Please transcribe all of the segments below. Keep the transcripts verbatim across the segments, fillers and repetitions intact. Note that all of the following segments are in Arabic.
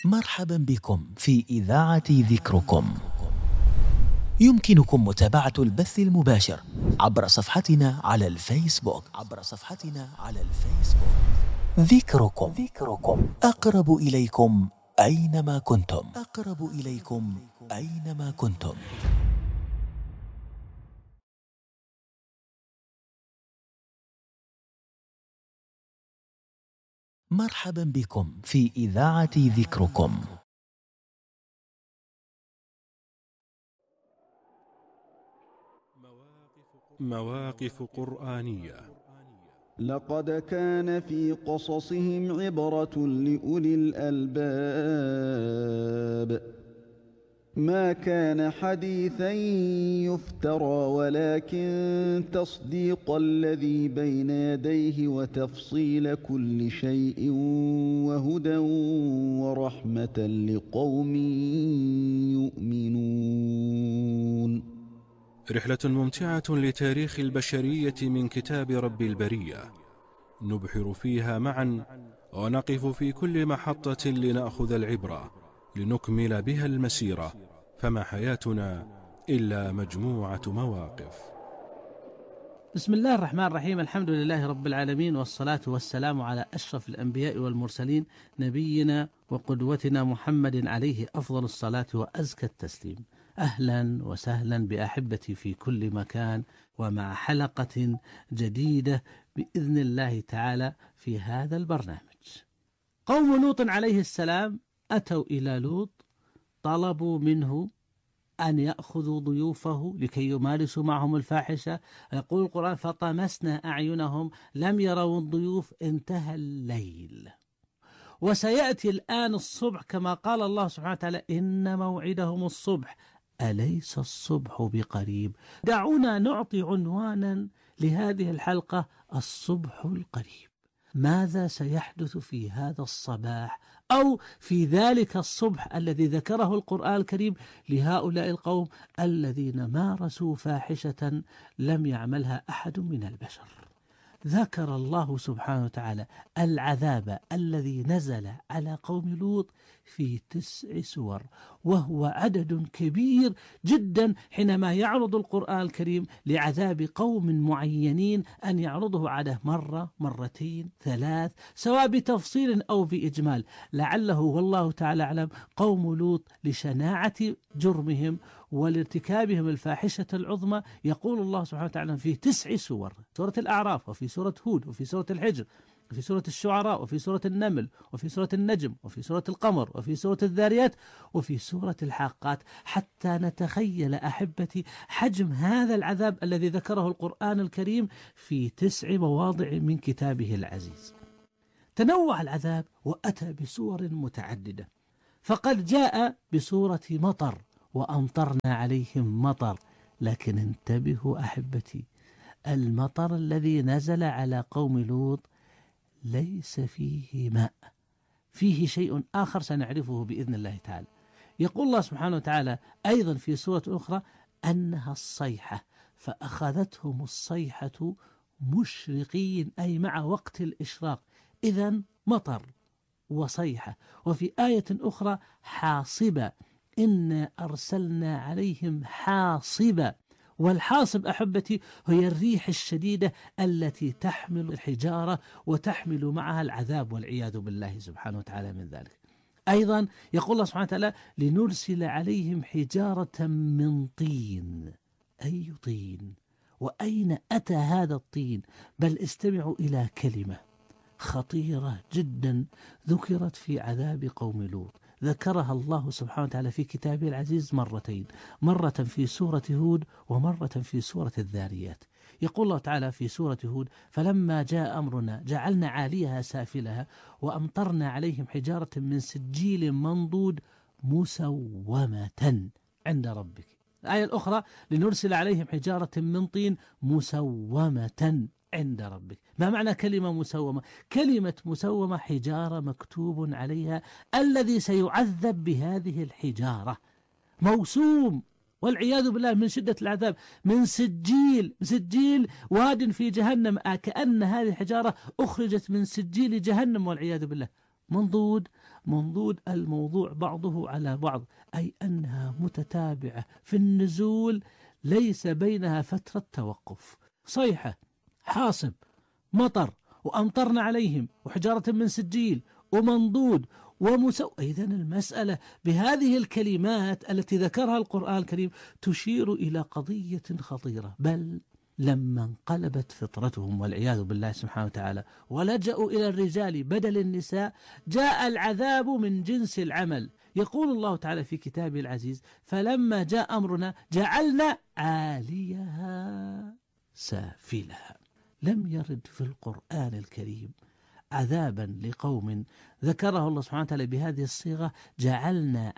مرحبا بكم في إذاعة ذكركم. يمكنكم متابعة البث المباشر عبر صفحتنا على الفيسبوك عبر صفحتنا على الفيسبوك ذكركم ذكركم أقرب إليكم أينما كنتم أقرب إليكم أينما كنتم. مرحبا بكم في إذاعة ذكركم. مواقف قرآنية. لقد كان في قصصهم عبرة لأولي الألباب ما كان حديثا يفترى ولكن تصديق الذي بين يديه وتفصيل كل شيء وهدى ورحمة لقوم يؤمنون. رحلة ممتعة لتاريخ البشرية من كتاب رب البرية، نبحر فيها معا ونقف في كل محطة لنأخذ العبرة لنكمل بها المسيرة، فما حياتنا إلا مجموعة مواقف. بسم الله الرحمن الرحيم. الحمد لله رب العالمين، والصلاة والسلام على أشرف الأنبياء والمرسلين، نبينا وقدوتنا محمد عليه أفضل الصلاة وأزكى التسليم. أهلا وسهلا بأحبتي في كل مكان، ومع حلقة جديدة بإذن الله تعالى في هذا البرنامج. قوم لوط عليه السلام أتوا إلى لوط، طلبوا منه أن يأخذوا ضيوفه لكي يمارسوا معهم الفاحشة. يقول القرآن: فطمسنا أعينهم لم يروا الضيوف، انتهى الليل وسيأتي الآن الصبح، كما قال الله سبحانه وتعالى: إن موعدهم الصبح أليس الصبح بقريب. دعونا نعطي عنوانا لهذه الحلقة: الصبح القريب. ماذا سيحدث في هذا الصباح أو في ذلك الصبح الذي ذكره القرآن الكريم لهؤلاء القوم الذين مارسوا فاحشة لم يعملها أحد من البشر؟ ذكر الله سبحانه وتعالى العذاب الذي نزل على قوم لوط في تسع سور، وهو عدد كبير جدا حينما يعرض القرآن الكريم لعذاب قوم معينين، أن يعرضه على مرة مرتين ثلاث، سواء بتفصيل أو بإجمال، لعله والله تعالى أعلم قوم لوط لشناعة جرمهم ولارتكابهم الفاحشة العظمى. يقول الله سبحانه وتعالى في تسع سور: سورة الأعراف، وفي سورة هود، وفي سورة الحجر، وفي سورة الشعراء، وفي سورة النمل، وفي سورة النجم، وفي سورة القمر، وفي سورة الذاريات، وفي سورة الحاقات، حتى نتخيل أحبتي حجم هذا العذاب الذي ذكره القرآن الكريم في تسع مواضع من كتابه العزيز. تنوع العذاب وأتى بسور متعددة، فقد جاء بسورة مطر وأمطرنا عليهم مطر، لكن انتبهوا أحبتي، المطر الذي نزل على قوم لوط ليس فيه ماء، فيه شيء آخر سنعرفه بإذن الله تعالى. يقول الله سبحانه وتعالى أيضا في سورة أخرى أنها الصيحة، فأخذتهم الصيحة مشرقين، أي مع وقت الإشراق. إذن مطر وصيحة. وفي آية أخرى حاصبة، إنا أرسلنا عليهم حاصبة. والحاصب أحبتي هي الريح الشديدة التي تحمل الحجارة وتحمل معها العذاب والعياذ بالله سبحانه وتعالى من ذلك. أيضا يقول الله سبحانه وتعالى: لنرسل عليهم حجارة من طين. أي طين؟ وأين أتى هذا الطين؟ بل استمعوا إلى كلمة خطيرة جدا ذكرت في عذاب قوم لوط، ذكرها الله سبحانه وتعالى في كتابه العزيز مرتين، مرة في سورة هود ومرة في سورة الذاريات. يقول الله تعالى في سورة هود: فلما جاء أمرنا جعلنا عاليها سافلها وأمطرنا عليهم حجارة من سجيل منضود مسومة عند ربك. الآية الأخرى: لنرسل عليهم حجارة من طين مسومة عند ربك. ما معنى كلمة مسومة؟ كلمة مسومة حجارة مكتوب عليها الذي سيعذب بهذه الحجارة، موسوم والعياذ بالله من شدة العذاب، من سجيل سجيل واد في جهنم، كأن هذه الحجارة أخرجت من سجيل جهنم والعياذ بالله. منضود منضود الموضوع بعضه على بعض، أي أنها متتابعة في النزول ليس بينها فترة توقف. صيحة، حاصب، مطر، وأمطرنا عليهم، وحجارة من سجيل، ومنضود، ومسو. إذن المسألة بهذه الكلمات التي ذكرها القرآن الكريم تشير إلى قضية خطيرة. بل لما انقلبت فطرتهم والعياذ بالله سبحانه وتعالى ولجأوا إلى الرجال بدل النساء، جاء العذاب من جنس العمل. يقول الله تعالى في كتابه العزيز: فلما جاء أمرنا جعلنا عاليها سافلها. لم يرد في القرآن الكريم عذابا لقوم ذكره الله سبحانه وتعالى بهذه الصيغة: جعلنا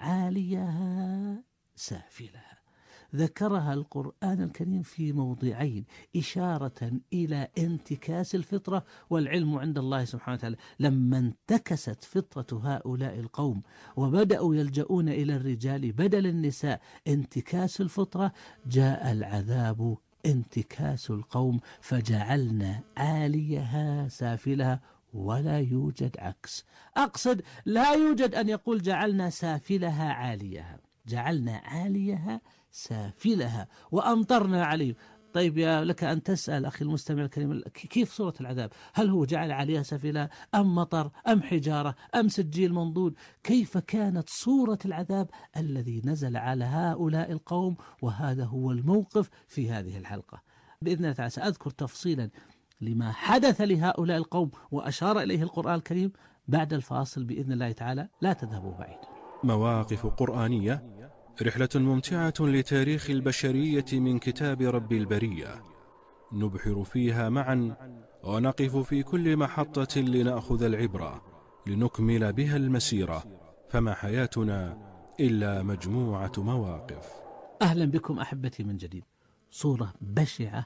عاليها سافلها. ذكرها القرآن الكريم في موضعين إشارة إلى انتكاس الفطرة، والعلم عند الله سبحانه وتعالى. لما انتكست فطرة هؤلاء القوم وبدأوا يلجؤون إلى الرجال بدل النساء، انتكاس الفطرة، جاء العذاب انتكاس القوم، فجعلنا عاليها سافلها، ولا يوجد عكس. أقصد لا يوجد أن يقول جعلنا سافلها عاليها، جعلنا عاليها سافلها وأمطرنا عليهم. طيب يا لك أن تسأل أخي المستمع الكريم، كيف صورة العذاب؟ هل هو جعل عليها سافلها أم مطر أم حجارة أم سجيل منضود؟ كيف كانت صورة العذاب الذي نزل على هؤلاء القوم؟ وهذا هو الموقف في هذه الحلقة بإذن الله تعالى. سأذكر تفصيلا لما حدث لهؤلاء القوم وأشار إليه القرآن الكريم بعد الفاصل بإذن الله تعالى. لا تذهبوا بعيد. مواقف قرآنية، رحلة ممتعة لتاريخ البشرية من كتاب رب البرية، نبحر فيها معا ونقف في كل محطة لنأخذ العبرة لنكمل بها المسيرة، فما حياتنا إلا مجموعة مواقف. أهلا بكم أحبتي من جديد. صورة بشعة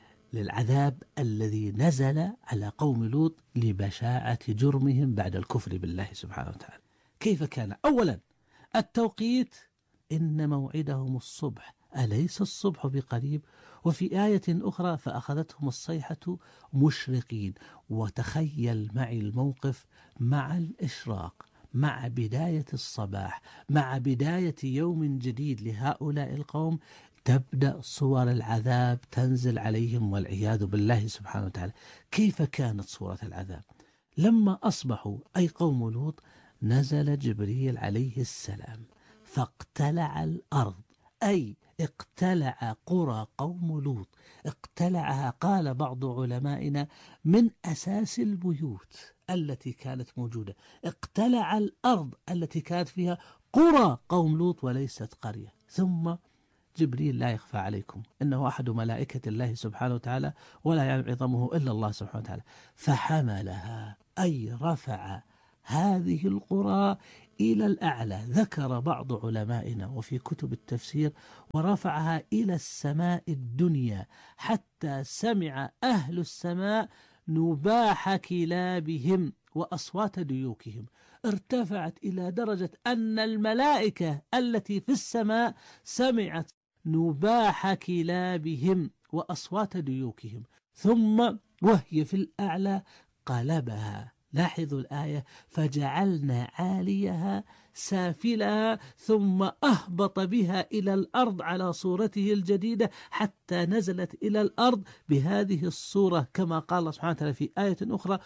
للعذاب الذي نزل على قوم لوط لبشاعة جرمهم بعد الكفر بالله سبحانه وتعالى. كيف كان؟ أولا التوقيت: إن موعدهم الصبح، أليس الصبح بقريب؟ وفي آية أخرى: فأخذتهم الصيحة مشرقين. وتخيل معي الموقف مع الإشراق، مع بداية الصباح، مع بداية يوم جديد لهؤلاء القوم، تبدأ صور العذاب تنزل عليهم والعياذ بالله سبحانه وتعالى. كيف كانت صورة العذاب؟ لما أصبحوا أي قوم لوط نزل جبريل عليه السلام فاقتلع الأرض، أي اقتلع قرى قوم لوط، اقتلعها. قال بعض علمائنا من أساس البيوت التي كانت موجودة، اقتلع الأرض التي كانت فيها قرى قوم لوط وليست قرية. ثم جبريل لا يخفى عليكم إنه أحد ملائكة الله سبحانه وتعالى ولا يعلم عظمه إلا الله سبحانه وتعالى، فحملها، أي رفع هذه القرى إلى الأعلى. ذكر بعض علمائنا وفي كتب التفسير: ورفعها إلى السماء الدنيا حتى سمع أهل السماء نباح كلابهم وأصوات ديوكهم. ارتفعت إلى درجة أن الملائكة التي في السماء سمعت نباح كلابهم وأصوات ديوكهم. ثم وهي في الأعلى قلبها. لاحظوا الآية: فجعلنا عاليها سافلها، ثم أهبط بها إلى الأرض على صورته الجديدة حتى نزلت إلى الأرض بهذه الصورة، كما قال الله سبحانه وتعالى في آية أخرى: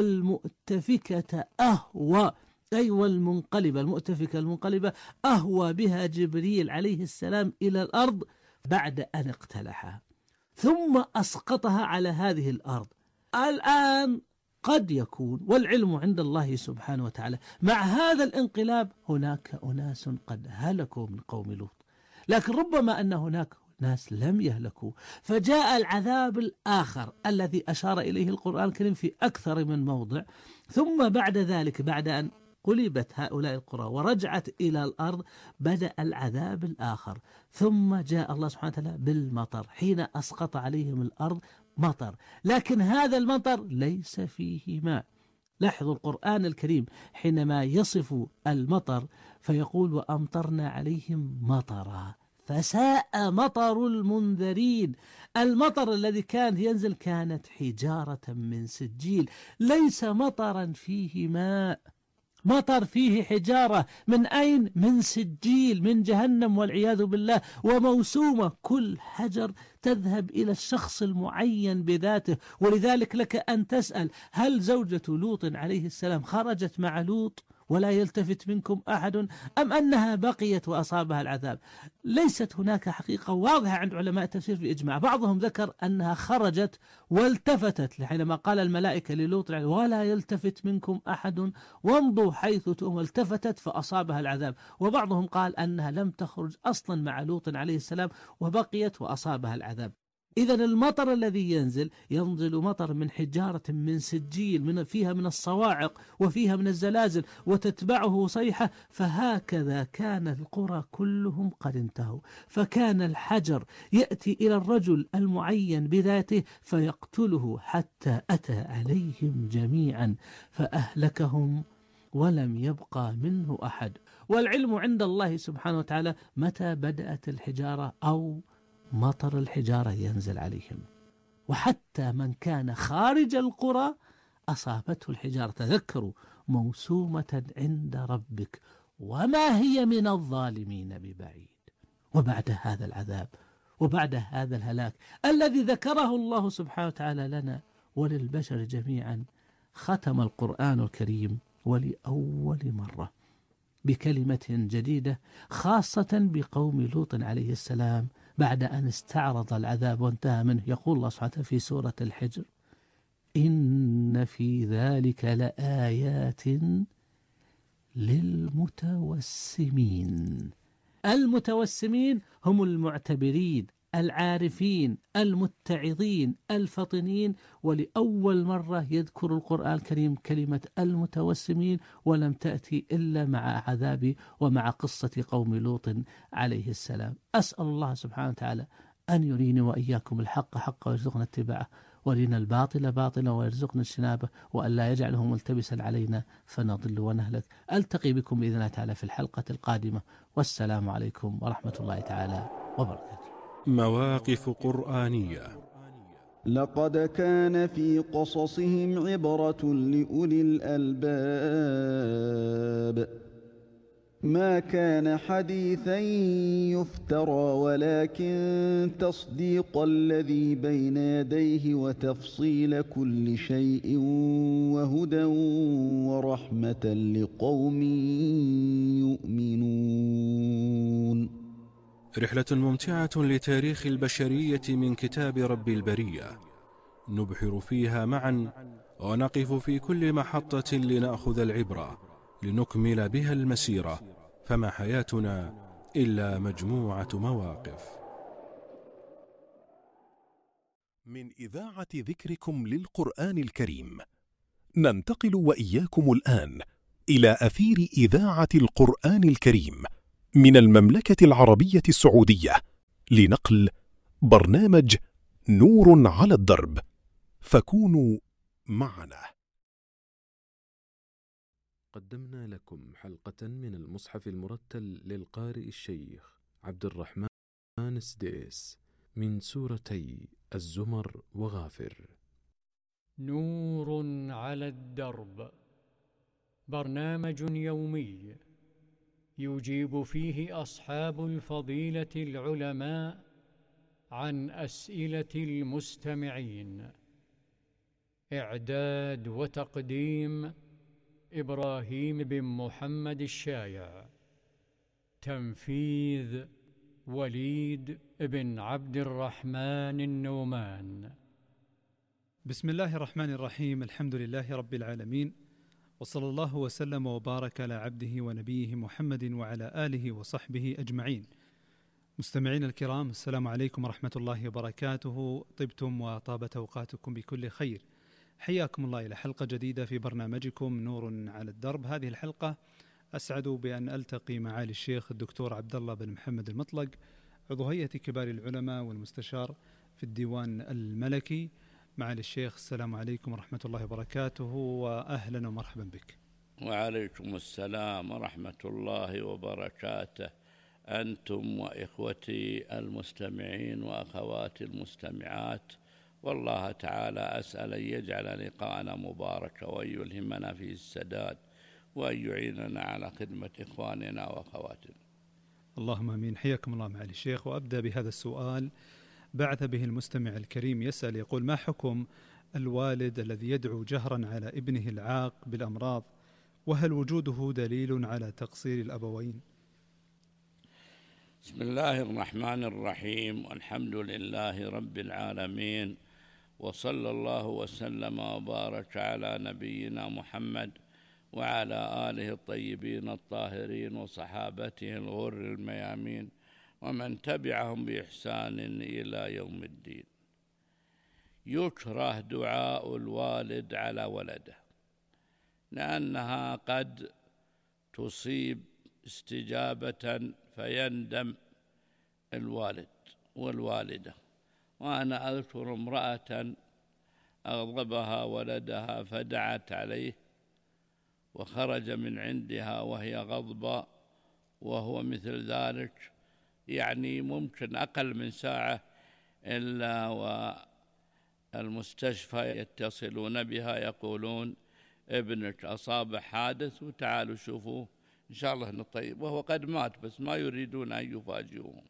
والمؤتفكة أهوى، أي والمنقلبة، المؤتفكة المنقلبة، أهوى بها جبريل عليه السلام إلى الأرض بعد أن اقتلعها ثم أسقطها على هذه الأرض. الآن قد يكون، والعلم عند الله سبحانه وتعالى، مع هذا الانقلاب هناك أناس قد هلكوا من قوم لوط، لكن ربما أن هناك ناس لم يهلكوا، فجاء العذاب الآخر الذي أشار إليه القرآن الكريم في أكثر من موضع. ثم بعد ذلك، بعد أن قلبت هؤلاء القرى ورجعت إلى الأرض، بدأ العذاب الآخر. ثم جاء الله سبحانه وتعالى بالمطر حين أسقط عليهم الأرض مطر، لكن هذا المطر ليس فيه ماء. لاحظوا القرآن الكريم حينما يصف المطر فيقول: وأمطرنا عليهم مطرا فساء مطر المنذرين. المطر الذي كان ينزل كانت حجارة من سجيل، ليس مطرا فيه ماء. مطر فيه حجارة من أين؟ من سجيل من جهنم والعياذ بالله، وموسومة، كل حجر تذهب إلى الشخص المعين بذاته. ولذلك لك أن تسأل: هل زوجة لوط عليه السلام خرجت مع لوط ولا يلتفت منكم أحد، أم أنها بقيت وأصابها العذاب؟ ليست هناك حقيقة واضحة عند علماء التفسير في إجماع. بعضهم ذكر أنها خرجت والتفتت حينما قال الملائكة للوط ولا يلتفت منكم أحد وامضوا حيث تؤمرون، التفتت فأصابها العذاب. وبعضهم قال أنها لم تخرج أصلا مع لوط عليه السلام وبقيت وأصابها العذاب. إذن المطر الذي ينزل ينزل مطر من حجارة من سجيل، من فيها من الصواعق وفيها من الزلازل، وتتبعه صيحة. فهكذا كان القرى كلهم قد انتهوا، فكان الحجر يأتي إلى الرجل المعين بذاته فيقتله حتى أتى عليهم جميعا فأهلكهم ولم يبقى منه أحد. والعلم عند الله سبحانه وتعالى متى بدأت الحجارة أو مطر الحجارة ينزل عليهم. وحتى من كان خارج القرى أصابته الحجارة. تذكروا: موسومة عند ربك وما هي من الظالمين ببعيد. وبعد هذا العذاب وبعد هذا الهلاك الذي ذكره الله سبحانه وتعالى لنا وللبشر جميعا، ختم القرآن الكريم ولأول مرة بكلمة جديدة خاصة بقوم لوط عليه السلام بعد أن استعرض العذاب وانتهى منه. يقول الله سبحانه وتعالى في سورة الحجر: إن في ذلك لآيات للمتوسمين. المتوسمين هم المعتبرين العارفين المتعظين الفطنين. ولأول مرة يذكر القرآن الكريم كلمة المتوسمين، ولم تأتي إلا مع عذاب ومع قصة قوم لوط عليه السلام. أسأل الله سبحانه وتعالى أن يريني وإياكم الحق حقا ويرزقنا اتباعه، ولينا الباطل باطلا ويرزقنا اجتنابه، وأن لا يجعله ملتبسا علينا فنضل ونهلك. ألتقي بكم بإذن الله تعالى في الحلقة القادمة، والسلام عليكم ورحمة الله تعالى وبركاته. مواقف قرآنية. لقد كان في قصصهم عبرة لأولي الألباب ما كان حديثا يفترى ولكن تصديق الذي بين يديه وتفصيل كل شيء وهدى ورحمة لقوم يؤمنون. رحلة ممتعة لتاريخ البشرية من كتاب رب البرية، نبحر فيها معا ونقف في كل محطة لنأخذ العبرة لنكمل بها المسيرة، فما حياتنا إلا مجموعة مواقف. من إذاعة ذكركم للقرآن الكريم ننتقل وإياكم الآن إلى أثير إذاعة القرآن الكريم من المملكة العربية السعودية لنقل برنامج نور على الدرب، فكونوا معنا. قدمنا لكم حلقة من المصحف المرتل للقارئ الشيخ عبد الرحمن السديس من سورتي الزمر وغافر. نور على الدرب، برنامج يومي يجيب فيه أصحاب الفضيلة العلماء عن أسئلة المستمعين. إعداد وتقديم إبراهيم بن محمد الشايع. تنفيذ وليد بن عبد الرحمن النومان. بسم الله الرحمن الرحيم. الحمد لله رب العالمين، وصلى الله وسلم وبارك على عبده ونبيه محمد وعلى آله وصحبه أجمعين. مستمعين الكرام، السلام عليكم ورحمة الله وبركاته. طبتم وطابت أوقاتكم بكل خير. حياكم الله إلى حلقة جديدة في برنامجكم نور على الدرب. هذه الحلقة أسعد بأن ألتقي معالي الشيخ الدكتور عبد الله بن محمد المطلق، عضو هيئة كبار العلماء والمستشار في الديوان الملكي. معالي الشيخ، السلام عليكم ورحمة الله وبركاته، وأهلا ومرحبا بك. وعليكم السلام ورحمة الله وبركاته، أنتم وإخوتي المستمعين وأخواتي المستمعات، والله تعالى أسأل أن يجعل لقاءنا مباركا وأن يلهمنا فيه السداد وأن يعيننا على خدمة إخواننا وأخواتنا. اللهم امين. حياكم الله معالي الشيخ. وابدا بهذا السؤال بعث به المستمع الكريم يسأل يقول: ما حكم الوالد الذي يدعو جهرا على ابنه العاق بالأمراض، وهل وجوده دليل على تقصير الأبوين؟ بسم الله الرحمن الرحيم، والحمد لله رب العالمين، وصلى الله وسلم وبارك على نبينا محمد وعلى آله الطيبين الطاهرين وصحابته الغر الميامين ومن تبعهم بإحسان إلى يوم الدين. يكره دعاء الوالد على ولده، لأنها قد تصيب استجابة فيندم الوالد والوالدة. وأنا أذكر امرأة أغضبها ولدها فدعت عليه وخرج من عندها وهي غضبة وهو مثل ذلك، يعني ممكن أقل من ساعة إلا والمستشفى يتصلون بها يقولون ابنك أصاب حادث وتعالوا شوفوه إن شاء الله نطيب، وهو قد مات بس ما يريدون أن يفاجئوهم.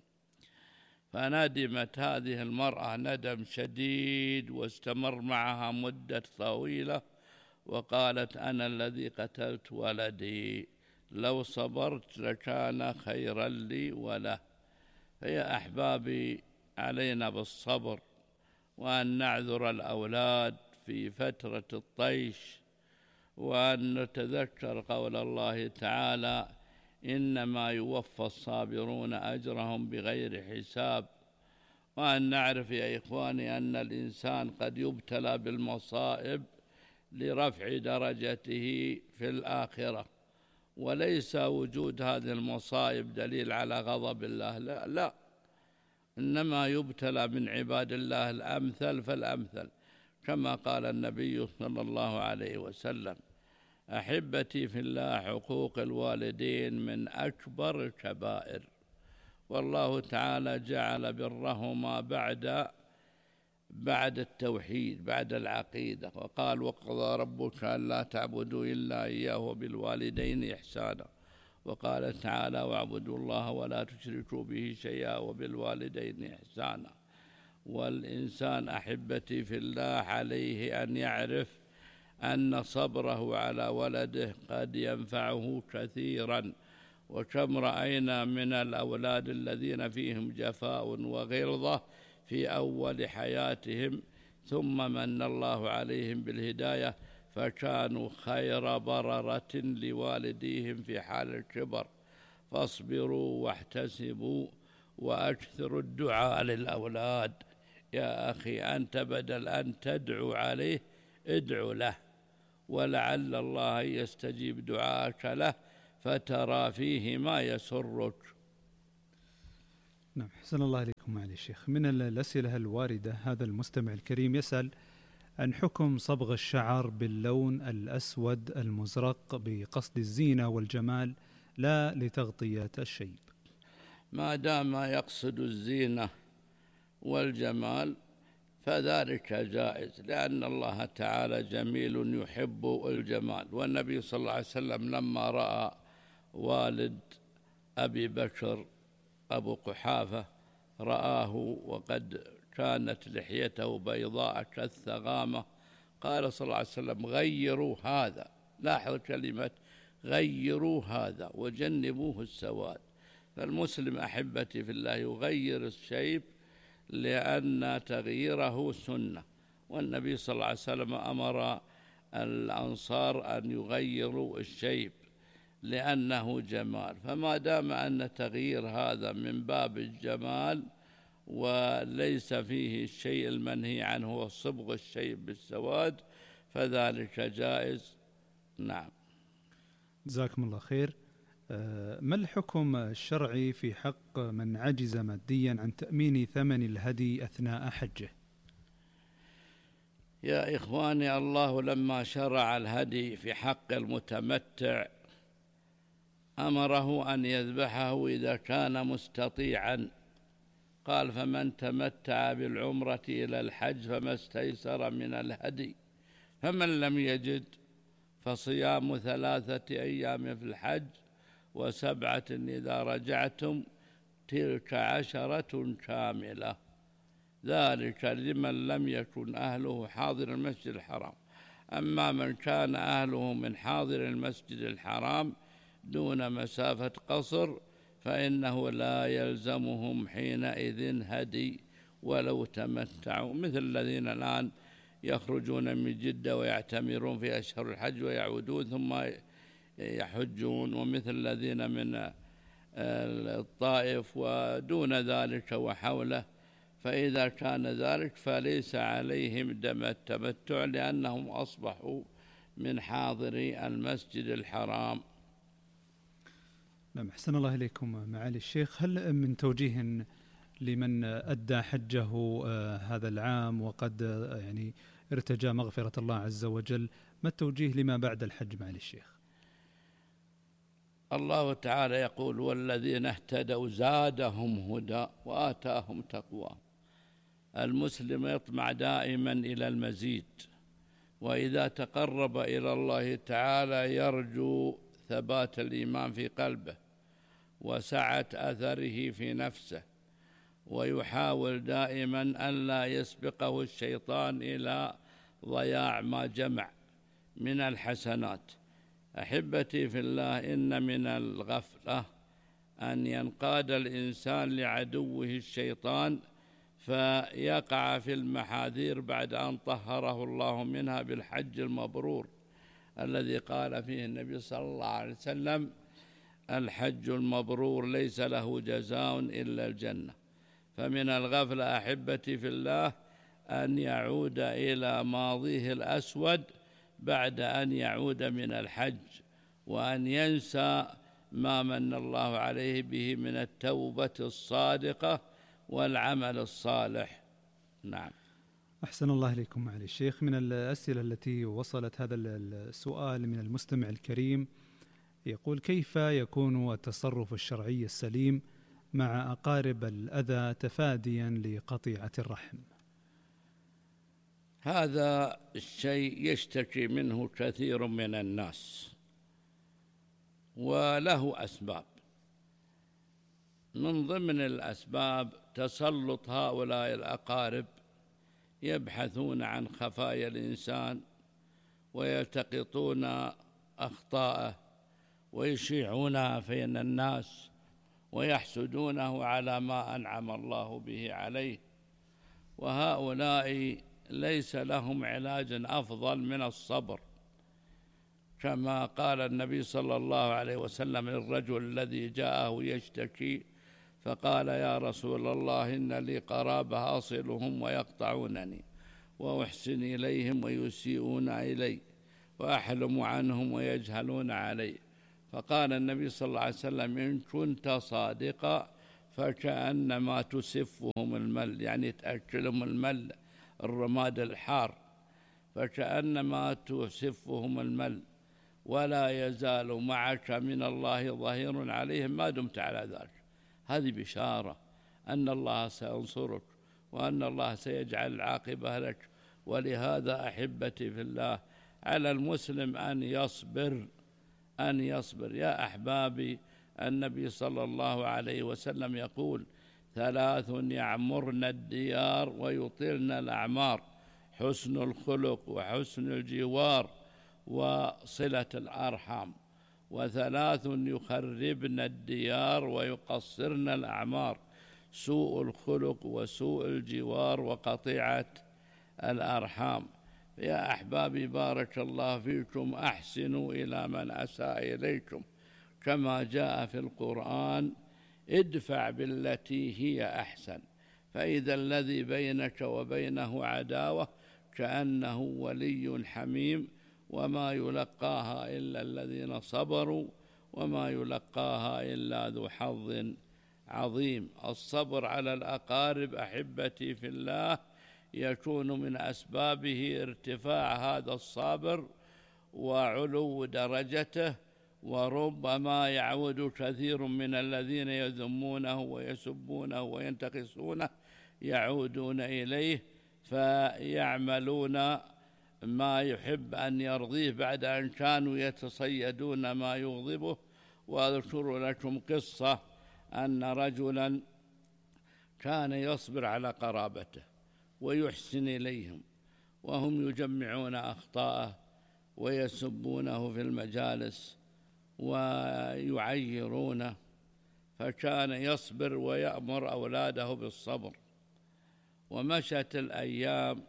فندمت هذه المرأة ندم شديد واستمر معها مدة طويلة، وقالت: أنا الذي قتلت ولدي، لو صبرت لكان خيرا لي وله. فيا أحبابي، علينا بالصبر وأن نعذر الأولاد في فترة الطيش، وأن نتذكر قول الله تعالى: إنما يوفى الصابرون أجرهم بغير حساب. وأن نعرف يا إخواني أن الإنسان قد يبتلى بالمصائب لرفع درجته في الآخرة، وليس وجود هذه المصائب دليل على غضب الله، لا لا، إنما يبتلى من عباد الله الأمثل فالأمثل، كما قال النبي صلى الله عليه وسلم: أحبتي في الله، حقوق الوالدين من أكبر الكبائر، والله تعالى جعل برهما بعد بعد التوحيد، بعد العقيدة، وقال: وقضى ربك ألا تعبدوا إلا إياه وبالوالدين إحسانا. وقال تعالى: واعبدوا الله ولا تشركوا به شيئا وبالوالدين إحسانا. والإنسان أحبتي في الله عليه أن يعرف أن صبره على ولده قد ينفعه كثيرا، وكم رأينا من الأولاد الذين فيهم جفاء وغلظة في أول حياتهم، ثم من الله عليهم بالهداية فكانوا خير بررة لوالديهم في حال الكبر. فاصبروا واحتسبوا وأكثروا الدعاء للأولاد. يا أخي، أنت بدل أن تدعو عليه ادعو له، ولعل الله يستجيب دعاءك له فترى فيه ما يسرك. نعم، حسن الله عليكم معالي الشيخ. من الأسئلة الواردة هذا المستمع الكريم يسأل عن حكم صبغ الشعر باللون الأسود المزرق بقصد الزينة والجمال لا لتغطية الشيب. ما دام يقصد الزينة والجمال فذلك جائز، لأن الله تعالى جميل يحب الجمال. والنبي صلى الله عليه وسلم لما رأى والد أبي بكر أبو قحافة رآه وقد كانت لحيته بيضاء كالثغامة، قال صلى الله عليه وسلم: غيروا هذا. لاحظ كلمة غيروا هذا وجنبوه السواد. فالمسلم أحبتي في الله يغير الشيب لأن تغييره سنة، والنبي صلى الله عليه وسلم أمر الأنصار أن يغيروا الشيب لأنه جمال. فما دام أن تغيير هذا من باب الجمال وليس فيه الشيء المنهي عنه هو صبغ الشيء بالسواد فذلك جائز. نعم. جزاكم الله خير. ما الحكم الشرعي في حق من عجز ماديا عن تأمين ثمن الهدي أثناء حجه؟ يا إخواني، الله لما شرع الهدي في حق المتمتع أمره أن يذبحه إذا كان مستطيعا، قال: فمن تمتع بالعمرة إلى الحج فما استيسر من الهدي، فمن لم يجد فصيام ثلاثة أيام في الحج وسبعة إذا رجعتم تلك عشرة كاملة، ذلك لمن لم يكن أهله حاضر المسجد الحرام. أما من كان أهله من حاضر المسجد الحرام دون مسافة قصر فإنه لا يلزمهم حينئذ هدي ولو تمتعوا، مثل الذين الآن يخرجون من جدة ويعتمرون في أشهر الحج ويعودون ثم يحجون، ومثل الذين من الطائف ودون ذلك وحوله، فإذا كان ذلك فليس عليهم دم التمتع لأنهم أصبحوا من حاضر المسجد الحرام. نعم، أحسن الله إليكم معالي الشيخ. هل من توجيه لمن أدى حجه هذا العام وقد يعني ارتجى مغفرة الله عز وجل، ما التوجيه لما بعد الحج معالي الشيخ؟ الله تعالى يقول: والذين اهتدوا زادهم هدى وآتاهم تقوى. المسلم يطمع دائما إلى المزيد، وإذا تقرب إلى الله تعالى يرجو ثبات الإيمان في قلبه وسعة أثره في نفسه، ويحاول دائما ألا يسبقه الشيطان إلى ضياع ما جمع من الحسنات. أحبتي في الله، إن من الغفلة أن ينقاد الإنسان لعدوه الشيطان فيقع في المحاذير بعد أن طهره الله منها بالحج المبرور الذي قال فيه النبي صلى الله عليه وسلم: الحج المبرور ليس له جزاء إلا الجنة. فمن الغفلة أحبتي في الله أن يعود إلى ماضيه الأسود بعد أن يعود من الحج، وأن ينسى ما من الله عليه به من التوبة الصادقة والعمل الصالح. نعم. أحسن الله إليكم معالي الشيخ. من الأسئلة التي وصلت هذا السؤال من المستمع الكريم يقول: كيف يكون التصرف الشرعي السليم مع أقارب الأذى تفاديا لقطيعة الرحم؟ هذا الشيء يشتكي منه كثير من الناس وله أسباب. من ضمن الأسباب تسلط هؤلاء الأقارب، يبحثون عن خفايا الإنسان ويلتقطون أخطاءه ويشيعونها بين الناس ويحسدونه على ما أنعم الله به عليه، وهؤلاء ليس لهم علاج أفضل من الصبر، كما قال النبي صلى الله عليه وسلم للرجل الذي جاءه يشتكي فقال: يا رسول الله، إن لي قرابة أصلهم ويقطعونني وأحسن إليهم ويسيئون إلي وأحلم عنهم ويجهلون علي. فقال النبي صلى الله عليه وسلم: إن كنت صادقا فكأنما تسفهم المل، يعني تأكلهم المل، الرماد الحار، فكأنما تسفهم المل، ولا يزال معك من الله ظهير عليهم ما دمت على ذلك. هذه بشارة أن الله سينصرك وأن الله سيجعل العاقبة لك. ولهذا أحبتي في الله على المسلم أن يصبر أن يصبر. يا أحبابي، النبي صلى الله عليه وسلم يقول: ثلاث يعمرن الديار ويطيلن الأعمار: حسن الخلق وحسن الجوار وصلة الأرحام. وثلاث يخربن الديار ويقصرن الأعمار: سوء الخلق وسوء الجوار وقطيعة الأرحام. يا أحبابي، بارك الله فيكم، أحسنوا إلى من أساء إليكم، كما جاء في القرآن: ادفع بالتي هي أحسن فإذا الذي بينك وبينه عداوة كأنه ولي حميم، وما يلقاها إلا الذين صبروا وما يلقاها إلا ذو حظ عظيم. الصبر على الأقارب أحبتي في الله يكون من أسبابه ارتفاع هذا الصابر وعلو درجته، وربما يعود كثير من الذين يذمونه ويسبونه وينتقصونه يعودون إليه فيعملون ما يحب أن يرضيه بعد أن كانوا يتصيدون ما يغضبه. وأذكر لكم قصة أن رجلا كان يصبر على قرابته ويحسن إليهم، وهم يجمعون أخطاءه ويسبونه في المجالس ويعيرونه، فكان يصبر ويأمر أولاده بالصبر. ومشت الأيام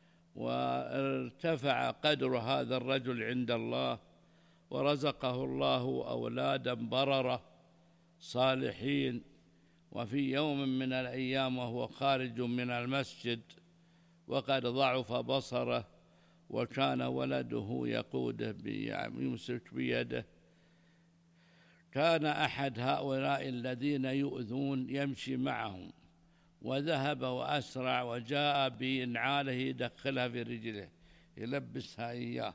وارتفع قدر هذا الرجل عند الله، ورزقه الله أولادا بررة صالحين. وفي يوم من الأيام وهو خارج من المسجد وقد ضعف بصره، وكان ولده يقوده يمسك بيده، كان أحد هؤلاء الذين يؤذون يمشي معهم، وذهب وأسرع وجاء بنعاله يدخلها في رجله يلبسها إياه.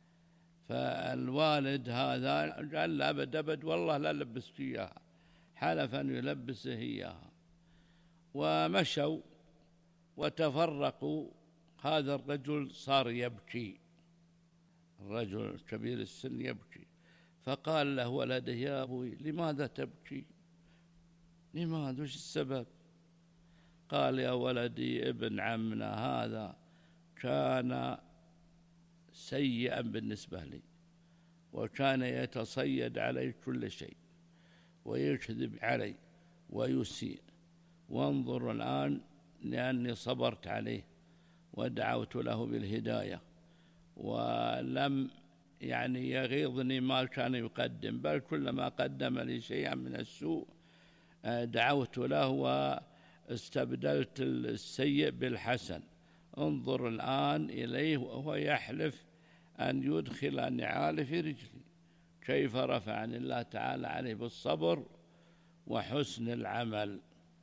فالوالد هذا قال لا أبد أبد والله لا لبسك إياها، حلف أن يلبسه إياها. ومشوا وتفرقوا. هذا الرجل صار يبكي، الرجل كبير السن يبكي، فقال له ولده يا أبوي لماذا تبكي؟ لماذا؟ وش السبب؟ قال يا ولدي ابن عمنا هذا كان سيئا بالنسبة لي، وكان يتصيد علي كل شيء ويكذب علي ويسيء، وانظر الآن لأني صبرت عليه ودعوت له بالهداية، ولم يعني يغيظني ما كان يقدم، بل كلما قدم لي شيئا من السوء دعوت له واستبدلت السيء بالحسن. انظر الآن إليه وهو يحلف أن يدخل نعال في رجلي. كيف رفعني الله تعالى عليه بالصبر وحسن العمل.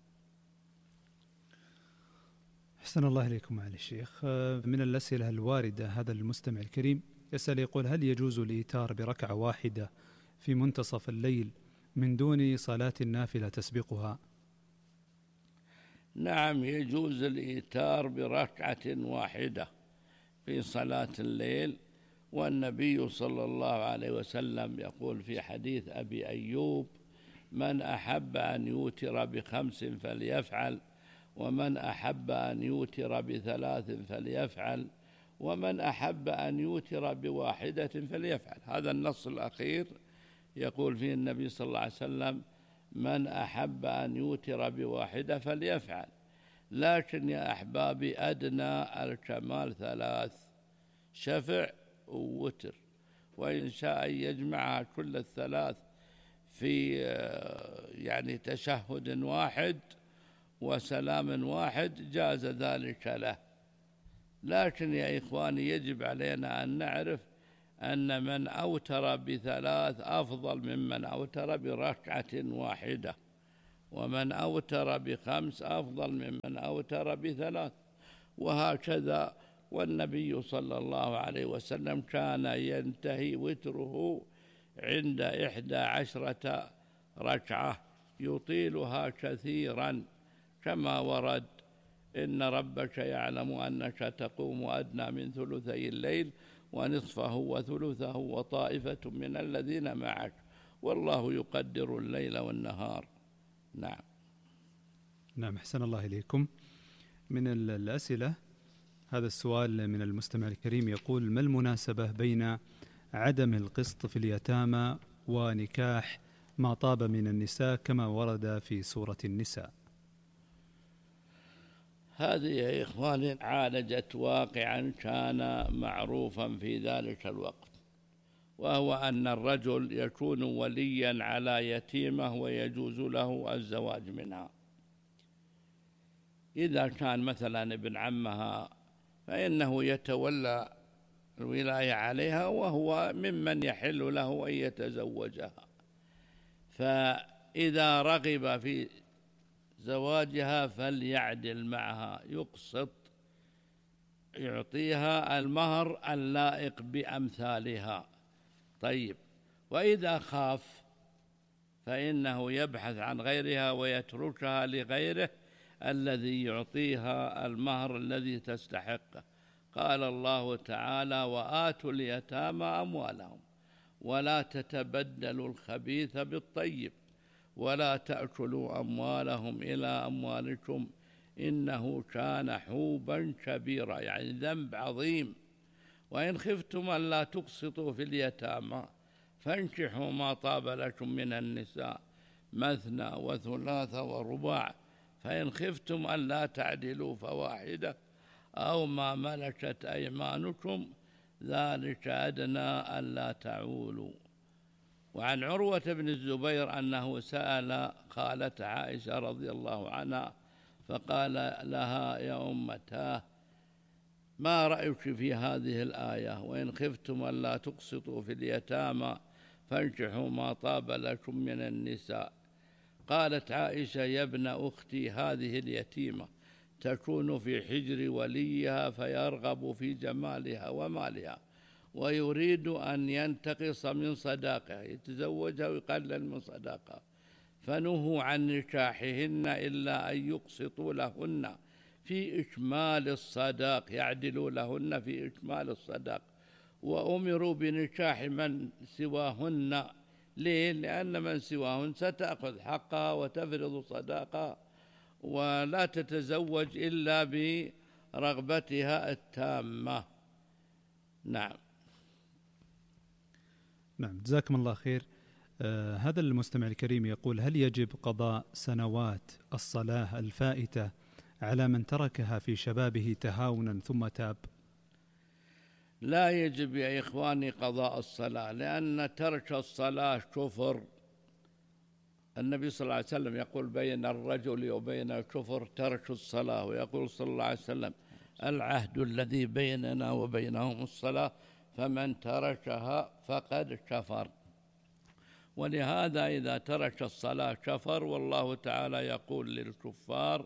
أحسن الله إليكم معالي الشيخ. من الأسئلة الواردة هذا المستمع الكريم يسأل يقول هل يجوز الإيتار بركعة واحدة في منتصف الليل من دون صلاة النافلة تسبقها؟ نعم، يجوز الإيتار بركعة واحدة في صلاة الليل. والنبي صلى الله عليه وسلم يقول في حديث أبي أيوب من أحب أن يوتر بخمس فليفعل، ومن أحب أن يوتر بثلاث فليفعل، ومن أحب أن يوتر بواحدة فليفعل. هذا النص الأخير يقول فيه النبي صلى الله عليه وسلم من أحب أن يوتر بواحدة فليفعل. لكن يا أحبابي أدنى الكمال ثلاث: شفع ووتر، وإن شاء يجمعها كل الثلاث في يعني تشهد واحد وسلام واحد جاز ذلك له. لكن يا إخواني يجب علينا أن نعرف أن من أوتر بثلاث أفضل ممن أوتر بركعة واحدة، ومن أوتر بخمس أفضل ممن أوتر بثلاث، وهكذا. والنبي صلى الله عليه وسلم كان ينتهي وتره عند إحدى عشرة ركعة يطيلها كثيرا، كما ورد إن ربك يعلم أنك تقوم أدنى من ثلثي الليل ونصفه وثلثه وطائفة من الذين معك والله يقدر الليل والنهار. نعم. نعم، أحسن الله إليكم. من الأسئلة هذا السؤال من المستمع الكريم يقول ما المناسبة بين عدم القسط في اليتامى ونكاح ما طاب من النساء كما ورد في سورة النساء؟ هذه يا إخواني عالجت واقعا كان معروفا في ذلك الوقت، وهو أن الرجل يكون وليا على يتيمة ويجوز له الزواج منها. إذا كان مثلا ابن عمها فإنه يتولى الولاية عليها وهو ممن يحل له أن يتزوجها، فإذا رغب في زواجها فليعدل معها، يقسط، يعطيها المهر اللائق بأمثالها. طيب، وإذا خاف فإنه يبحث عن غيرها ويتركها لغيره الذي يعطيها المهر الذي تستحقه. قال الله تعالى: وآتوا اليتامى أموالهم ولا تتبدلوا الخبيث بالطيب ولا تأكلوا أموالهم إلى أموالكم إنه كان حوبا كبيرا، يعني ذنب عظيم. وإن خفتم ألا تقسطوا في اليتامى فانكحوا ما طاب لكم من النساء مثنى وثلاث ورباع، فإن خفتم ألا تعدلوا فواحدة أو ما ملكت أيمانكم ذلك أدنى ألا تعولوا. وعن عروة بن الزبير أنه سأل خالة عائشة رضي الله عنها فقال لها: يا أمتاه، ما رأيك في هذه الآية؟ وإن خفتم ألا تقسطوا في اليتامى فانكحوا ما طاب لكم من النساء. قالت عائشة: يا ابن أختي، هذه اليتيمة تكون في حجر وليها فيرغب في جمالها ومالها ويريد أن ينتقص من صداقها، يتزوجها ويقلل من صداقها، فنهوا عن نكاحهن إلا أن يقسطوا لهن في إكمال الصداق، يعدلوا لهن في إكمال الصداق، وأمروا بنكاح من سواهن. ليه؟ لأن من سواهن ستأخذ حقها وتفرض صداقها ولا تتزوج إلا برغبتها التامة. نعم. نعم، جزاكم الله خير. آه هذا المستمع الكريم يقول: هل يجب قضاء سنوات الصلاة الفائتة على من تركها في شبابه تهاونا ثم تاب؟ لا يجب يا إخواني قضاء الصلاة، لأن ترك الصلاة كفر. النبي صلى الله عليه وسلم يقول: بين الرجل وبين الكفر ترك الصلاة، ويقول صلى الله عليه وسلم: العهد الذي بيننا وبينهم الصلاة فمن تركها فقد كفر. ولهذا إذا ترك الصلاة كفر. والله تعالى يقول للكفار: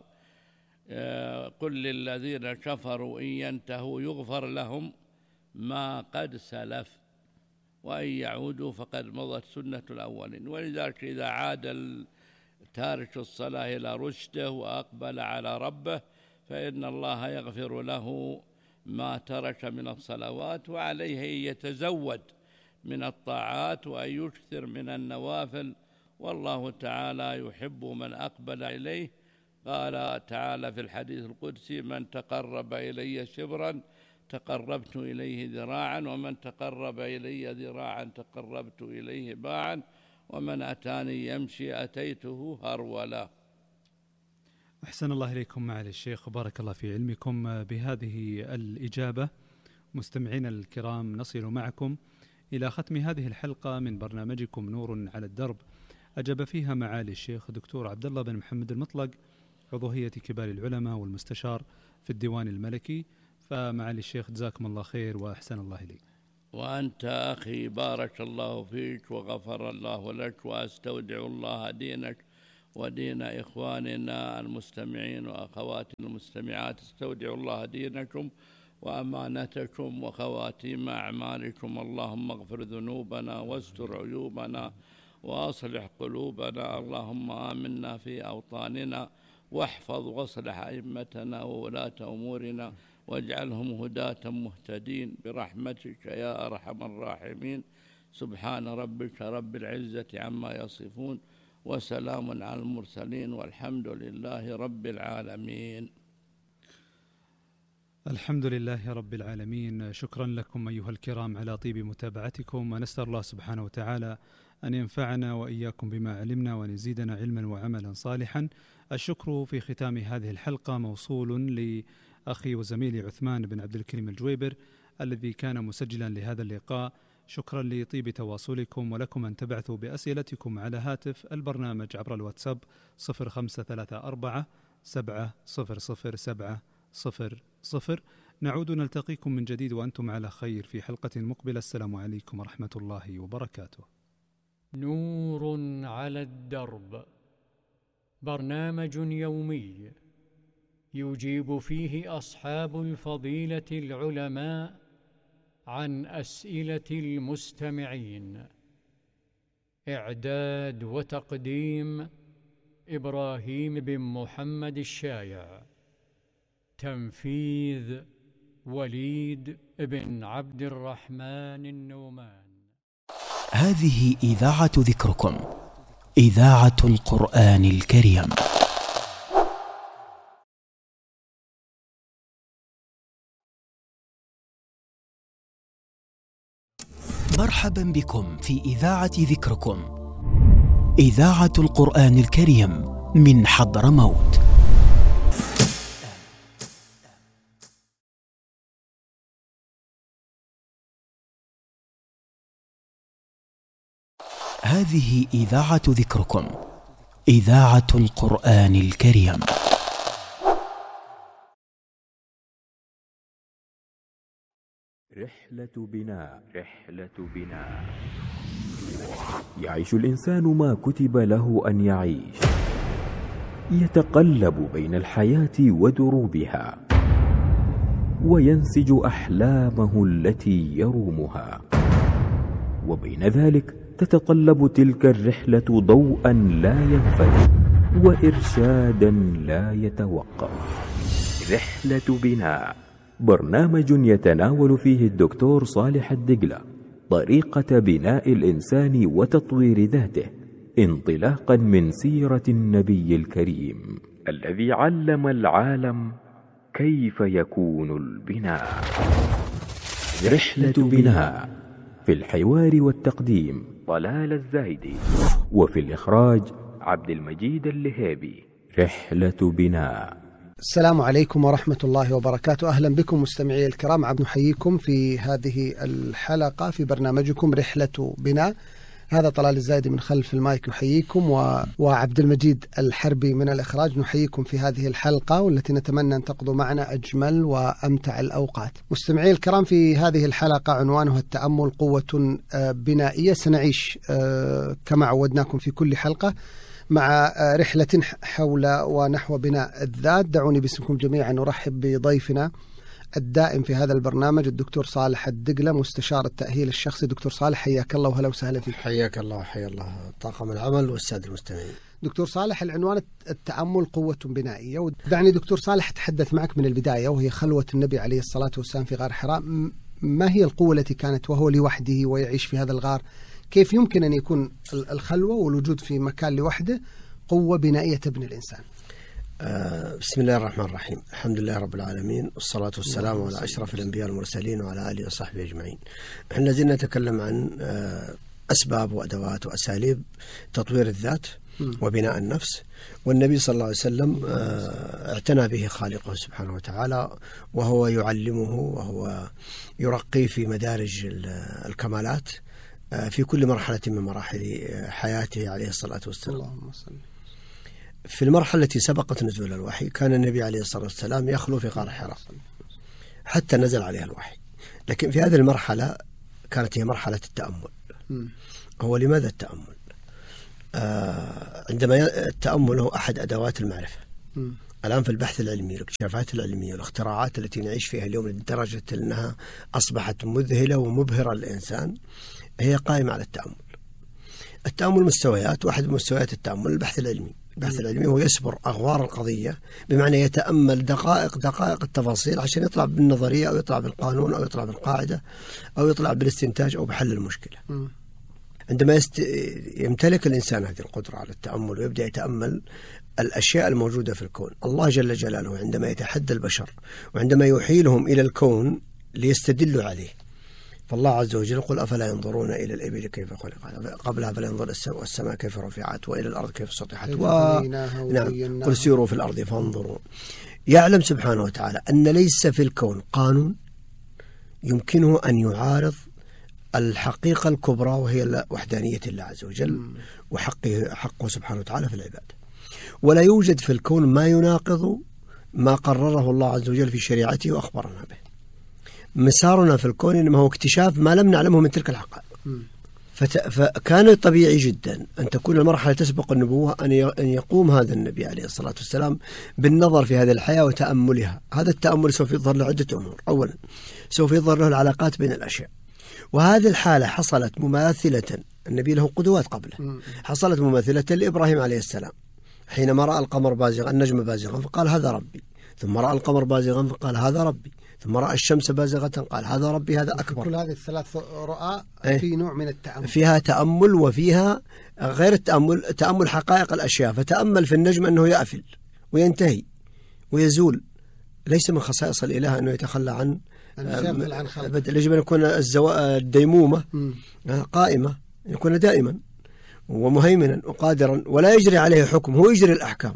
قل للذين كفروا إن ينتهوا يغفر لهم ما قد سلف وإن يعودوا فقد مضت سنة الأولين. ولذلك إذا عاد تارك الصلاة إلى رشده وأقبل على ربه فإن الله يغفر له ما ترك من الصلوات، وعليه أن يتزود من الطاعات وأن يكثر من النوافل، والله تعالى يحب من أقبل إليه. قال تعالى في الحديث القدسي: من تقرب إلي شبرا تقربت إليه ذراعا، ومن تقرب إلي ذراعا تقربت إليه باعا، ومن أتاني يمشي أتيته هرولا. أحسن الله إليكم معالي الشيخ، وبارك الله في علمكم. بهذه الإجابة مستمعين الكرام نصل معكم إلى ختم هذه الحلقة من برنامجكم نور على الدرب، أجاب فيها معالي الشيخ دكتور عبد الله بن محمد المطلق، عضو هيئة كبار العلماء والمستشار في الديوان الملكي. فمعالي الشيخ جزاكم الله خير وأحسن الله إليك. وأنت أخي بارك الله فيك وغفر الله لك، وأستودع الله دينك ودين إخواننا المستمعين وأخواتنا المستمعات. استودع الله دينكم وأمانتكم وخواتيم أعمالكم. اللهم اغفر ذنوبنا واستر عيوبنا وأصلح قلوبنا. اللهم آمنا في أوطاننا واحفظ واصلح أئمتنا وولاة أمورنا واجعلهم هداة مهتدين برحمتك يا أرحم الراحمين. سبحان ربك رب العزة عما يصفون وسلام على المرسلين والحمد لله رب العالمين. الحمد لله رب العالمين. شكرا لكم أيها الكرام على طيب متابعتكم، ونسأل الله سبحانه وتعالى أن ينفعنا وإياكم بما علمنا وأن يزيدنا علما وعملا صالحا. الشكر في ختام هذه الحلقة موصول لأخي وزميلي عثمان بن عبد الكريم الجويبر الذي كان مسجلا لهذا اللقاء. شكرا لطيب تواصلكم، ولكم أن تبعثوا بأسئلتكم على هاتف البرنامج عبر الواتساب صفر خمسة ثلاثة أربعة سبعة صفر صفر سبعة صفر صفر. نعود نلتقيكم من جديد وأنتم على خير في حلقة مقبلة. السلام عليكم ورحمة الله وبركاته. نور على الدرب، برنامج يومي يجيب فيه أصحاب الفضيلة العلماء عن أسئلة المستمعين. إعداد وتقديم إبراهيم بن محمد الشايع. تنفيذ وليد بن عبد الرحمن النومان. هذه إذاعة ذكركم، إذاعة القرآن الكريم. مرحبا بكم في إذاعة ذكركم، إذاعة القرآن الكريم من حضرموت. هذه إذاعة ذكركم، إذاعة القرآن الكريم. رحلة بناء. رحلة بناء. يعيش الإنسان ما كتب له أن يعيش، يتقلب بين الحياة ودروبها، وينسج أحلامه التي يرومها، وبين ذلك تتطلب تلك الرحلة ضوءا لا ينفد وإرشادا لا يتوقف. رحلة بناء، برنامج يتناول فيه الدكتور صالح الدقلة طريقة بناء الإنسان وتطوير ذاته، انطلاقا من سيرة النبي الكريم الذي علم العالم كيف يكون البناء. رحلة بناء، في الحوار والتقديم طلال الزايدي، وفي الإخراج عبد المجيد اللهيبي. رحلة بناء. السلام عليكم ورحمة الله وبركاته. أهلا بكم مستمعي الكرام، عبد نحييكم في هذه الحلقة في برنامجكم رحلة بناء. هذا طلال الزايدي من خلف المايك يحييكم، و... وعبد المجيد الحربي من الإخراج نحييكم في هذه الحلقة، والتي نتمنى أن تقضوا معنا أجمل وأمتع الأوقات. مستمعي الكرام، في هذه الحلقة عنوانها التأمل قوة بنائية. سنعيش كما عودناكم في كل حلقة مع رحلة حول ونحو بناء الذات. دعوني باسمكم جميعا نرحب بضيفنا الدائم في هذا البرنامج الدكتور صالح الدقلة، مستشار التأهيل الشخصي. دكتور صالح، حياك الله وهلا وسهلا فيك. حياك الله وحيا الله طاقم العمل والسادة المستمعين. دكتور صالح، العنوان التأمل قوة بنائية، ودعني دكتور صالح أتحدث معك من البداية، وهي خلوة النبي عليه الصلاة والسلام في غار حراء. ما هي القوة التي كانت وهو لوحده ويعيش في هذا الغار؟ كيف يمكن أن يكون الخلوة والوجود في مكان لوحده قوة بنائية تبني الإنسان؟ آه بسم الله الرحمن الرحيم. الحمد لله رب العالمين، والصلاة والسلام على أشرف الأنبياء والمرسلين وعلى آله وصحبه أجمعين. احنا لازلنا نتكلم عن آه أسباب وأدوات وأساليب تطوير الذات وبناء النفس، والنبي صلى الله عليه وسلم آه اعتنى به خالقه سبحانه وتعالى، وهو يعلمه وهو يرقيه في مدارج الكمالات في كل مرحلة من مراحل حياته عليه الصلاة والسلام. اللهم صل. في المرحلة التي سبقت نزول الوحي كان النبي عليه الصلاة والسلام يخلو في غار حراء حتى نزل عليه الوحي، لكن في هذه المرحلة كانت هي مرحلة التأمل. م. هو لماذا التأمل؟ آه عندما التأمل هو أحد أدوات المعرفة. م. الآن في البحث العلمي، الاكتشافات العلمية والاختراعات التي نعيش فيها اليوم لدرجة أنها أصبحت مذهلة ومبهرة للإنسان، هي قائمة على التأمل. التأمل مستويات، واحد من مستويات التأمل البحث العلمي. البحث العلمي هو يسبر أغوار القضية، بمعنى يتأمل دقائق دقائق التفاصيل عشان يطلع بالنظرية أو يطلع بالقانون أو يطلع بالقاعدة أو يطلع بالاستنتاج أو بحل المشكلة. م. عندما يست... يمتلك الإنسان هذه القدرة على التأمل ويبدأ يتأمل الأشياء الموجودة في الكون، الله جل جلاله عندما يتحدى البشر وعندما يحيلهم إلى الكون ليستدلوا عليه، فالله عز وجل يقول: أفلا ينظرون إلى الإبل كيف خلقت قبلها فلا ينظر السماء كيف رفعت وإلى الأرض كيف سطحت و... نعم قل سيروا في الأرض فانظروا. يعلم سبحانه وتعالى أن ليس في الكون قانون يمكنه أن يعارض الحقيقة الكبرى، وهي وحدانية الله عز وجل وحقه حقه سبحانه وتعالى في العباد، ولا يوجد في الكون ما يناقض ما قرره الله عز وجل في شريعته وأخبرنا به. مسارنا في الكون إنما هو اكتشاف ما لم نعلمه من تلك الحقائق. فت... فكان طبيعي جدا أن تكون المرحلة تسبق النبوة أن أن يقوم هذا النبي عليه الصلاة والسلام بالنظر في هذه الحياة وتأملها. هذا التأمل سوف يظهر له عدة أمور. أولا، سوف يظهر له العلاقات بين الأشياء، وهذه الحالة حصلت مماثلة، النبي له قدوات قبله، حصلت مماثلة لإبراهيم عليه السلام حينما رأى القمر بازغا النجم بازغا فقال هذا ربي، ثم رأى القمر بازغا فقال هذا ربي، ثم رأى الشمس بازغة قال هذا ربي هذا أكبر. كل هذه الثلاث رؤى إيه؟ في نوع من التأمل، فيها تأمل وفيها غير التأمل، تأمل حقائق الأشياء. فتأمل في النجم أنه يأفل وينتهي ويزول، ليس من خصائص الإله أنه يتخلى عن عن خلق. يجب أن يكون الديمومة قائمة، يكون دائما ومهيمنا وقادرا ولا يجري عليه حكم، هو يجري الأحكام.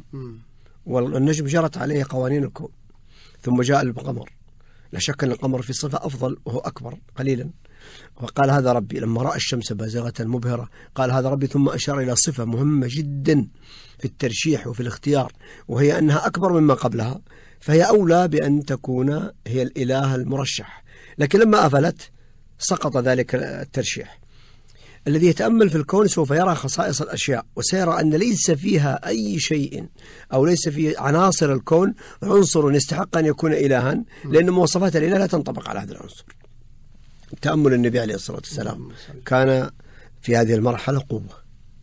والنجم جرت عليه قوانين الكون. ثم جاء القمر، لا شك أن القمر في صفة أفضل وهو أكبر قليلا، وقال هذا ربي. لما رأى الشمس بازغة مبهرة قال هذا ربي، ثم أشار إلى صفة مهمة جدا في الترشيح وفي الاختيار، وهي أنها أكبر مما قبلها، فهي أولى بأن تكون هي الإله المرشح. لكن لما أفلت سقط ذلك الترشيح. الذي يتأمل في الكون سوف يرى خصائص الأشياء، وسيرى أن ليس فيها أي شيء أو ليس في عناصر الكون عنصر يستحق أن يكون إلها، لأن مواصفات الإله لا تنطبق على هذا العنصر. تأمل النبي عليه الصلاة والسلام كان في هذه المرحلة قوة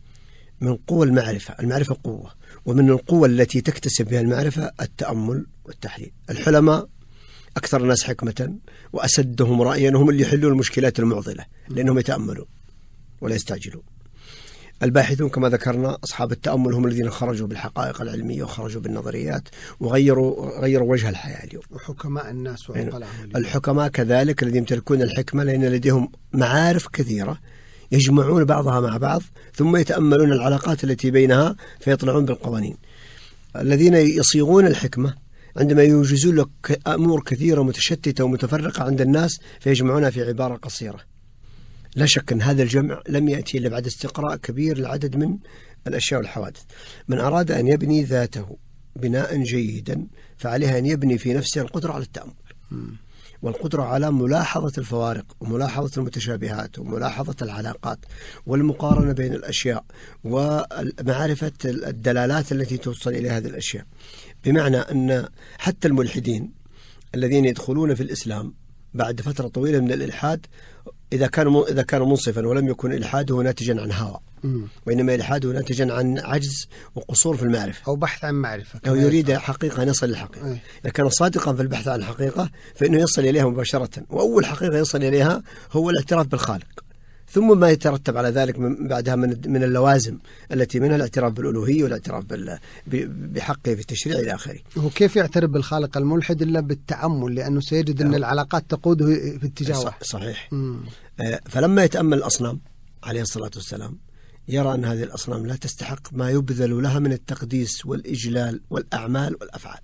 من قوة المعرفة. المعرفة قوة، ومن القوة التي تكتسب بها المعرفة التأمل والتحليل. الحلماء أكثر الناس حكمة وأسدهم رأيا، هم اللي يحلون المشكلات المعضلة لأنهم يتأملون ولا يستعجلون. الباحثون كما ذكرنا أصحاب التأمل هم الذين خرجوا بالحقائق العلمية وخرجوا بالنظريات وغيروا غيروا وجه الحياة اليوم. وحكماء الناس وعقلاء الحكماء كذلك الذين يمتلكون الحكمة، لأن لديهم معارف كثيرة يجمعون بعضها مع بعض ثم يتأملون العلاقات التي بينها فيطلعون بالقوانين. الذين يصيغون الحكمة عندما يوجزون لك أمور كثيرة متشتتة ومتفرقة عند الناس فيجمعونها في عبارة قصيرة. لا شك أن هذا الجمع لم يأتي إلا بعد استقراء كبير للعدد من الأشياء والحوادث. من أراد أن يبني ذاته بناء جيدا فعليها أن يبني في نفسه القدرة على التأمل والقدرة على ملاحظة الفوارق وملاحظة المتشابهات وملاحظة العلاقات والمقارنة بين الأشياء ومعرفة الدلالات التي توصل إلى هذه الأشياء. بمعنى أن حتى الملحدين الذين يدخلون في الإسلام بعد فترة طويلة من الإلحاد، إذا كان إذا كان منصفا ولم يكن إلحاده ناتجا عن هوى، وإنما إلحاده ناتجا عن عجز وقصور في المعرفة أو بحث عن معرفة، أو يريد حقيقة أن يصل للحقيقة. أي. إذا كان صادقا في البحث عن الحقيقة فإنه يصل إليها مباشرة، وأول حقيقة يصل إليها هو الاعتراف بالخالق، ثم ما يترتب على ذلك من بعدها من من اللوازم التي منها الاعتراف بالألوهية والاعتراف بحقه في التشريع إلى آخره. هو كيف يعترف بالخالق الملحد إلا بالتأمل، لأنه سيجد أن العلاقات تقوده في اتجاه صحيح. مم. فلما يتأمل الأصنام عليه الصلاة والسلام يرى أن هذه الأصنام لا تستحق ما يبذل لها من التقديس والإجلال والأعمال والأفعال.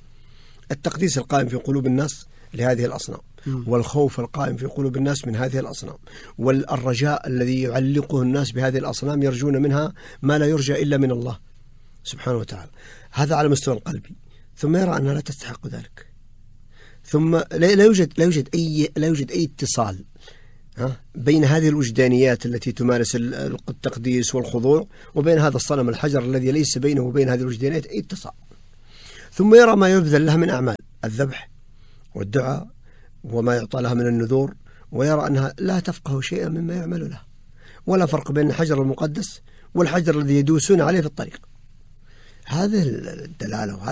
التقديس القائم في قلوب الناس لهذه الأصنام، والخوف القائم في قلوب الناس من هذه الأصنام، والرجاء الذي يعلقه الناس بهذه الأصنام يرجون منها ما لا يرجى إلا من الله سبحانه وتعالى. هذا على مستوى القلبي. ثم يرى أنها لا تستحق ذلك. ثم لا يوجد لا يوجد أي لا يوجد أي اتصال بين هذه الوجدانيات التي تمارس التقديس والخضوع وبين هذا الصنم الحجر الذي ليس بينه وبين هذه الوجدانيات أي اتصال. ثم يرى ما يبذل لها من أعمال الذبح والدعاء وما يعطى لها من النذور، ويرى أنها لا تفقه شيئا مما يعمل لها، ولا فرق بين الحجر المقدس والحجر الذي يدوسون عليه في الطريق. هذه الدلالة